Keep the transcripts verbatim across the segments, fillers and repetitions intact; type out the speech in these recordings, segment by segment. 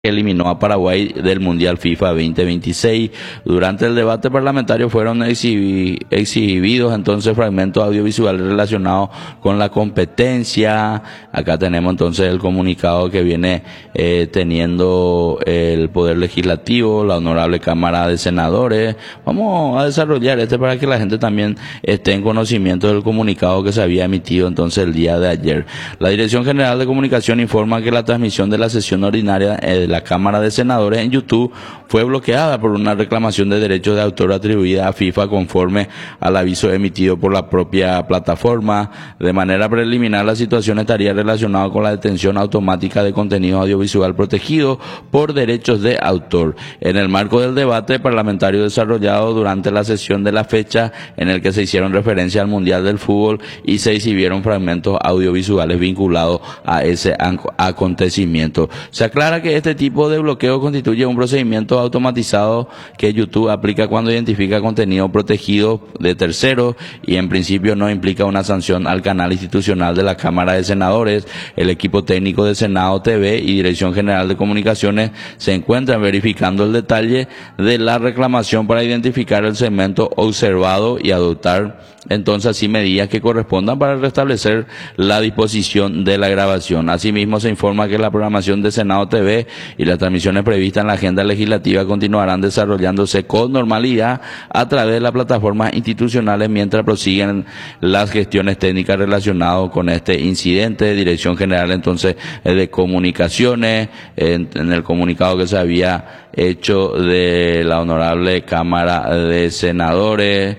eliminó a Paraguay del Mundial FIFA veinte veintiséis. Durante el debate parlamentario fueron exhibi- exhibidos entonces fragmentos audiovisuales relacionados con la competencia. Acá tenemos entonces el comunicado que viene eh, teniendo el Poder Legislativo, la Honorable Cámara de Senadores. Vamos a desarrollar este para que la gente también esté en conocimiento del comunicado que se había emitido entonces el día de ayer. La Dirección General de Comunicación informa que la transmisión de la sesión ordinaria eh, la Cámara de Senadores en YouTube fue bloqueada por una reclamación de derechos de autor atribuida a FIFA conforme al aviso emitido por la propia plataforma. De manera preliminar, la situación estaría relacionada con la detención automática de contenido audiovisual protegido por derechos de autor. En el marco del debate parlamentario desarrollado durante la sesión de la fecha, en el que se hicieron referencia al Mundial del Fútbol y se exhibieron fragmentos audiovisuales vinculados a ese acontecimiento. Se aclara que este tipo de bloqueo constituye un procedimiento automatizado que YouTube aplica cuando identifica contenido protegido de terceros y en principio no implica una sanción al canal institucional de la Cámara de Senadores. El equipo técnico de Senado T V y Dirección General de Comunicaciones se encuentran verificando el detalle de la reclamación para identificar el segmento observado y adoptar entonces así medidas que correspondan para restablecer la disposición de la grabación. Asimismo, se informa que la programación de Senado T V y las transmisiones previstas en la agenda legislativa continuarán desarrollándose con normalidad a través de las plataformas institucionales mientras prosiguen las gestiones técnicas relacionadas con este incidente. Dirección General entonces de Comunicaciones, en, en el comunicado que se había hecho de la Honorable Cámara de Senadores.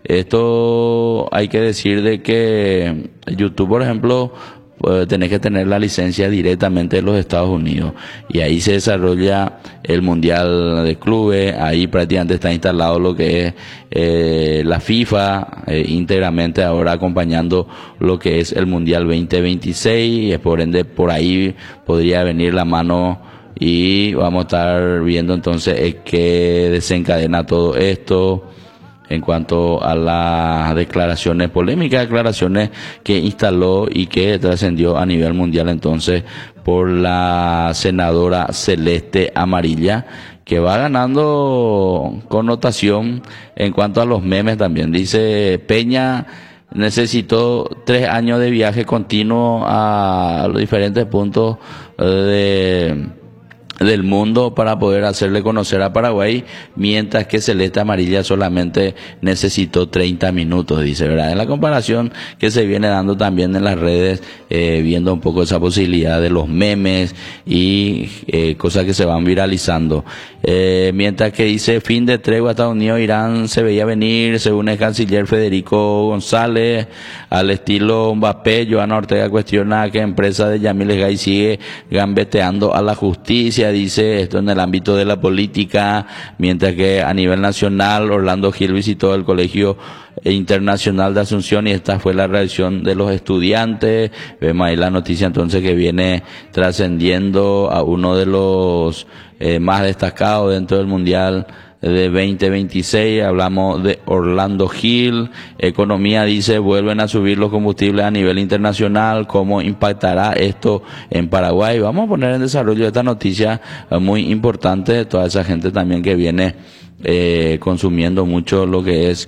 Esto hay que decir de que YouTube, por ejemplo, pues tenés que tener la licencia directamente de los Estados Unidos y ahí se desarrolla el Mundial de Clubes. Ahí prácticamente está instalado lo que es eh, la FIFA eh, íntegramente ahora acompañando lo que es el Mundial veinte veintiséis y por ende por ahí podría venir la mano y vamos a estar viendo entonces eh, qué desencadena todo esto. En cuanto a las declaraciones polémicas, declaraciones que instaló y que trascendió a nivel mundial entonces por la senadora Celeste Amarilla, que va ganando connotación en cuanto a los memes también. Dice Peña necesitó tres años de viaje continuo a los diferentes puntos de... del mundo para poder hacerle conocer a Paraguay, mientras que Celeste Amarilla solamente necesitó treinta minutos, dice, ¿verdad? En la comparación que se viene dando también en las redes, eh, viendo un poco esa posibilidad de los memes y eh, cosas que se van viralizando. Eh, mientras que dice fin de tregua Estados Unidos, Irán se veía venir, según el canciller Federico González, al estilo Mbappé. Joana Ortega cuestiona que empresa de Yamil Esgay sigue gambeteando a la justicia. Dice esto en el ámbito de la política, mientras que a nivel nacional Orlando Gil visitó el Colegio Internacional de Asunción y esta fue la reacción de los estudiantes. Vemos ahí la noticia entonces que viene trascendiendo a uno de los eh, más destacados dentro del Mundial de veinte veintiséis. Hablamos de Orlando Gil. Economía dice vuelven a subir los combustibles a nivel internacional. ¿Cómo impactará esto en Paraguay? Vamos a poner en desarrollo esta noticia eh, muy importante de toda esa gente también que viene eh, consumiendo mucho lo que es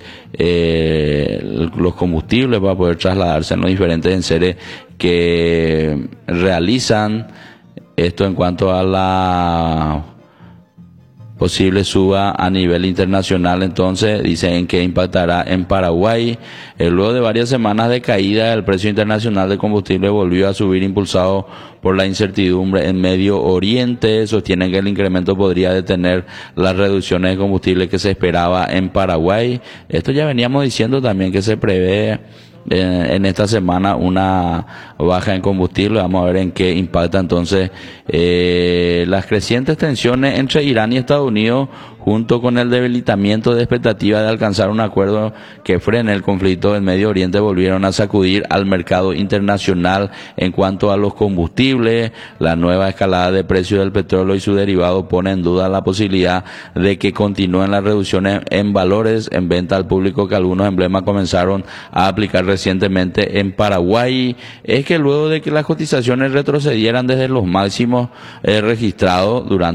eh, los combustibles para poder trasladarse en los diferentes enseres que realizan. Esto en cuanto a la posible suba a nivel internacional, entonces dicen que impactará en Paraguay. Eh, luego de varias semanas de caída, el precio internacional de combustible volvió a subir impulsado por la incertidumbre en Medio Oriente. Sostienen que el incremento podría detener las reducciones de combustible que se esperaba en Paraguay. Esto ya veníamos diciendo también que se prevé Eh, en esta semana una baja en combustible. Vamos a ver en qué impacta entonces eh, las crecientes tensiones entre Irán y Estados Unidos, junto con el debilitamiento de expectativas de alcanzar un acuerdo que frene el conflicto en Medio Oriente, volvieron a sacudir al mercado internacional en cuanto a los combustibles. La nueva escalada de precios del petróleo y su derivado pone en duda la posibilidad de que continúen las reducciones en valores en venta al público que algunos emblemas comenzaron a aplicar recientemente en Paraguay. Es que luego de que las cotizaciones retrocedieran desde los máximos eh, registrados durante